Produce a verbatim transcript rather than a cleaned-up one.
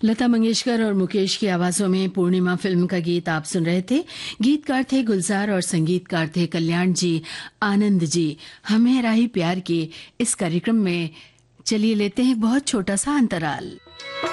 लता मंगेशकर और मुकेश की आवाजों में पूर्णिमा फिल्म का गीत आप सुन रहे थे। गीतकार थे गुलजार और संगीतकार थे कल्याण जी, आनंद जी। हमें राही प्यार की इस कार्यक्रम में चलिए लेते हैं बहुत छोटा सा अंतराल।